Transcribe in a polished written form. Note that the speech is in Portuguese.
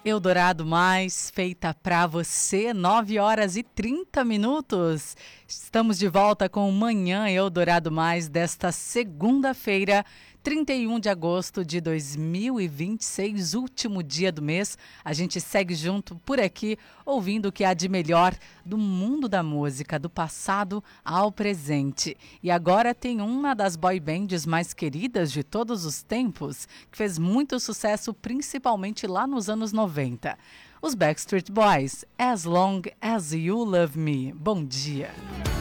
Eldorado Mais, feita pra você, 9 horas e 30 minutos. Estamos de volta com o Manhã Eldorado Mais desta segunda-feira, 31 de agosto de 2026, último dia do mês. A gente segue junto por aqui, ouvindo o que há de melhor do mundo da música, do passado ao presente. E agora tem uma das boy bands mais queridas de todos os tempos, que fez muito sucesso, principalmente lá nos anos 90. Os Backstreet Boys, As Long As You Love Me. Bom dia.